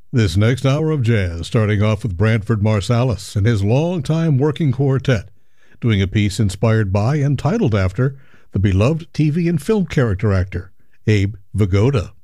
This next hour of jazz starting off with Branford Marsalis and his longtime working quartet, doing a piece inspired by and titled after the beloved TV and film character actor Abe Vigoda.